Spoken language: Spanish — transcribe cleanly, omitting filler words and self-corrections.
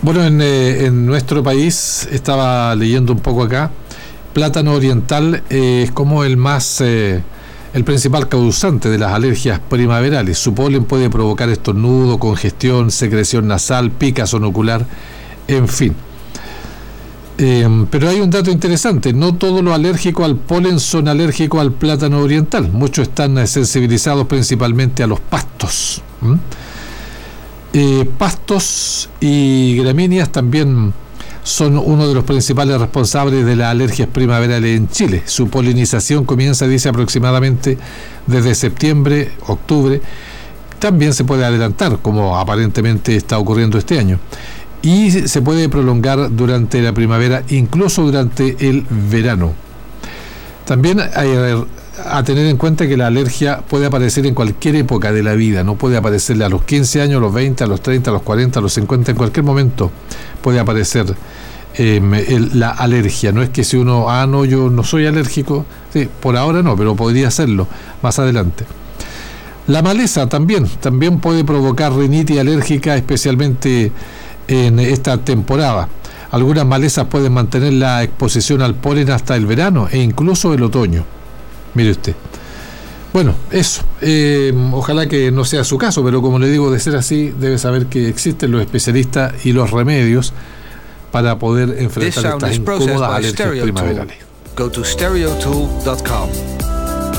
Bueno, en nuestro país, estaba leyendo un poco acá, plátano oriental es como el principal causante de las alergias primaverales. Su polen puede provocar estornudo, congestión, secreción nasal, picazón ocular, en fin. Pero hay un dato interesante: no todos los alérgicos al polen son alérgicos al plátano oriental. Muchos están sensibilizados principalmente a los pastos. Pastos y gramíneas también son uno de los principales responsables de las alergias primaverales en Chile. Su polinización comienza, dice, aproximadamente desde septiembre, octubre. También se puede adelantar, como aparentemente está ocurriendo este año. Y se puede prolongar durante la primavera, incluso durante el verano. También hay a tener en cuenta que la alergia puede aparecer en cualquier época de la vida. No puede aparecerle a los 15 años, a los 20, a los 30, a los 40, a los 50. En cualquier momento puede aparecer la alergia. No es que si uno, no, yo no soy alérgico, sí, por ahora no, pero podría serlo más adelante. La maleza también puede provocar rinitis alérgica, especialmente en esta temporada. Algunas malezas pueden mantener la exposición al polen hasta el verano e incluso el otoño. Mire usted. Bueno, eso. Ojalá que no sea su caso, pero como le digo, de ser así, debe saber que existen los especialistas y los remedios para poder enfrentar estas incómodas alergias primaverales. Go to stereotool.com.